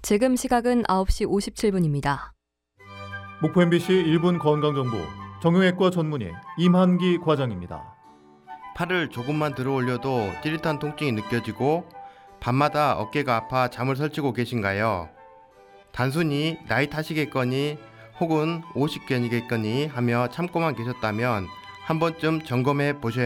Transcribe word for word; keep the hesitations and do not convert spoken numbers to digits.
지금 시각은 아홉 시 오십칠 분입니다. 목포 엠비씨 일 분 건강정보 정형외과 전문의 임한기 과장입니다. 팔을 조금만 들어 올려도 찌릿한 통증이 느껴지고 밤마다 어깨가 아파 잠을 설치고 계신가요? 단순히 나이 탓이겠거니 혹은 오십견이겠거니 하며 참고만 계셨다면 한 번쯤 점검해 보셔야